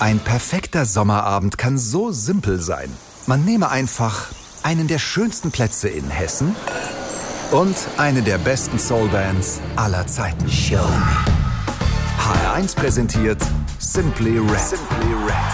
Ein perfekter Sommerabend kann so simpel sein. Man nehme einfach einen der schönsten Plätze in Hessen und eine der besten Soulbands aller Zeiten. Show me. HR1 präsentiert Simply Red.